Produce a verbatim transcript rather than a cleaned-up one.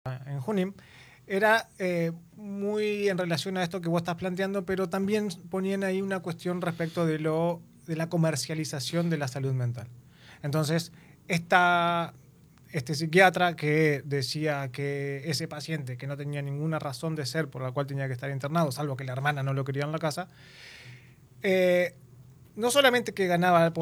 en Junín, era eh, muy en relación a esto que vos estás planteando, pero también ponían ahí una cuestión respecto de, lo, de la comercialización de la salud mental. Entonces, esta, este psiquiatra que decía que ese paciente que no tenía ninguna razón de ser por la cual tenía que estar internado, salvo que la hermana no lo quería en la casa, eh, no solamente que ganaba por